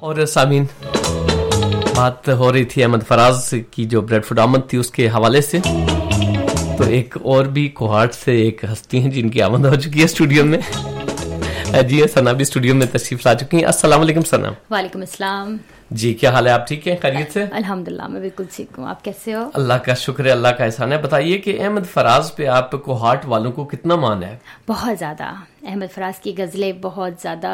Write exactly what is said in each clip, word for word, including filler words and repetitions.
اور سامعین، بات ہو رہی تھی احمد فراز کی جو بریڈ فوڈ آمد تھی اس کے حوالے سے، تو ایک اور بھی کوہارٹ سے ایک ہستی ہیں جن کی آمد ہو چکی ہے اسٹوڈیو میں. جی ثنا بھی اسٹوڈیو میں تشریف لا چکی ہیں. السلام علیکم ثنا. وعلیکم السلام. جی کیا حال ہے؟ آپ ٹھیک ہیں؟ خیریت سے؟ الحمدللہ میں بالکل ٹھیک ہوں. آپ کیسے ہو؟ اللہ کا شکر ہے، اللہ کا احسان ہے. بتائیے کہ احمد فراز پہ آپ کو ہارٹ والوں کو کتنا مان ہے؟ بہت زیادہ. احمد فراز کی غزلیں بہت زیادہ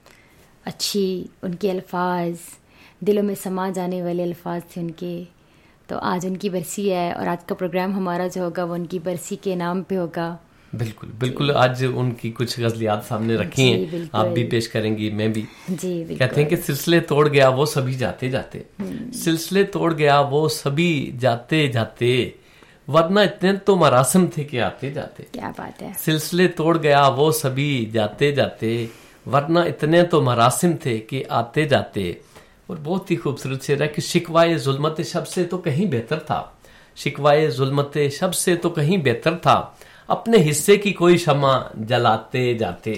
اچھی، ان کے الفاظ دلوں میں سما جانے والے الفاظ تھے ان کے. تو آج ان کی برسی ہے اور آج کا پروگرام ہمارا جو ہوگا وہ ان کی برسی کے نام پہ ہوگا. بالکل بالکل. آج ان کی کچھ غزلیات سامنے رکھی ہیں، آپ بھی پیش کریں گی، میں بھی. جی بالکل. کہتے ہیں کہ سلسلے توڑ گیا وہ سبھی جاتے جاتے، سلسلے توڑ گیا وہ سبھی جاتے جاتے، ورنہ اتنے تو مراسم تھے کہ آتے جاتے. کیا بات ہے. سلسلے توڑ گیا وہ سبھی جاتے جاتے، ورنہ اتنے تو مراسم تھے کہ آتے جاتے. اور بہت ہی خوبصورت شعر ہے کہ شکوائے ظلمت شب سے تو کہیں بہتر تھا، شکوائے ظلمت شب سے تو کہیں بہتر تھا، اپنے حصے کی کوئی شمع جلاتے جاتے.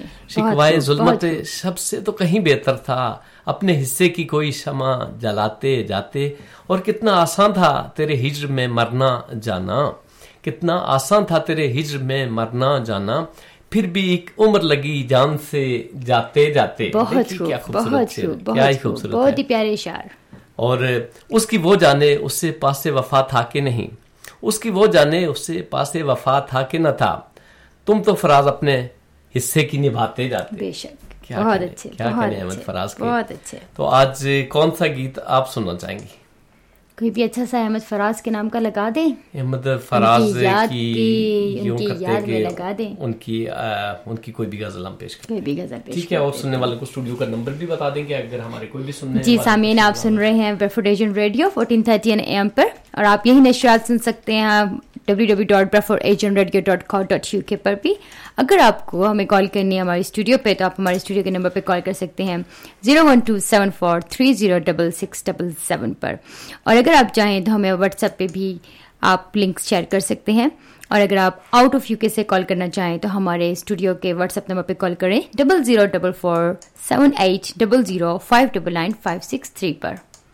شکوائے ظلمت شب سے تو کہیں بہتر تھا، اپنے حصے کی کوئی شمع جلاتے جاتے. اور کتنا آسان تھا تیرے ہجر میں مرنا جانا، کتنا آسان تھا تیرے ہجر میں مرنا جانا، پھر بھی ایک عمر لگی جان سے جاتے جاتے. بہت خوب، بہت خوب، بہت خوب، بہت ہی پیارے اشعار. اور اس کی وہ جانے اس سے پاس وفا تھا کہ نہیں، اس کی وہ جانے اس سے پاس وفا تھا کہ نہ تھا، تم تو فراز اپنے حصے کی نبھاتے جاتے. بے شک. بہت اچھے، کیا کہنے احمد فراز کے. بہت اچھے. تو آج کون سا گیت آپ سننا چاہیں گی؟ کوئی بھی اچھا سا احمد فراز کے نام کا لگا دیں. احمد فراز کی ان کی یاد میں لگا دیں. ان کی ان کی کوئی بھی غزل ہم پیش کریں. کوئی بھی غزل پیش. ٹھیک ہے. اور سننے والوں کو اسٹوڈیو کا نمبر بھی بتا دیں کہ اگر ہمارے کوئی بھی سننے. جی سامعین، آپ سن رہے ہیں bread food ایجن radio fourteen thirty A M پر، اور آپ یہی نشریات سن سکتے ہیں W W dot bread food ایجن radio dot com dot you کے پر بھی. اگر آپ کو ہمیں کال کرنی ہے ہمارے اسٹوڈیو پہ تو آپ ہمارے اسٹوڈیو کے نمبر پہ کال کر سکتے ہیں zero one to seven four three zero double six double seven پر. اور اگر آپ چاہیں تو ہمیں واٹس ایپ پہ بھی آپ لنکس شیئر کر سکتے ہیں. اور اگر آپ آؤٹ آف یو کے سے کال کرنا چاہیں تو ہمارے اسٹوڈیو کے واٹس ایپ نمبر پہ کال کریں double zero double four seven eight double zero five double nine five six three پر.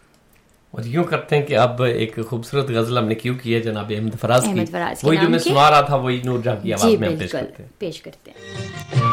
اور یوں کرتے ہیں کہ اب ایک خوبصورت غزل ہم نے کیوں کی ہے جناب احمد فراز کی، احمد فراز وہی جو میں سنا رہا تھا وہی نور جہاں کی آواز میں پیش کرتے ہیں. پیش کرتے ہیں.